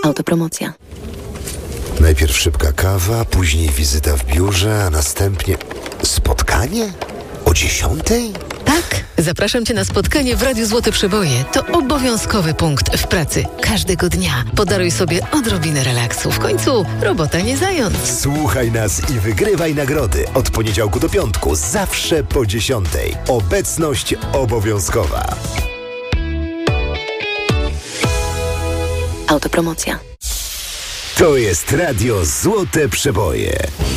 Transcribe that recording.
Autopromocja. Najpierw szybka kawa, później wizyta w biurze, a następnie spotkanie? O 10:00? Tak, zapraszam Cię na spotkanie w Radiu Złote Przeboje. To obowiązkowy punkt w pracy każdego dnia. Podaruj sobie odrobinę relaksu. W końcu robota nie zając. Słuchaj nas i wygrywaj nagrody. Od poniedziałku do piątku, zawsze po 10:00. Obecność obowiązkowa. Autopromocja. To jest Radio Złote Przeboje.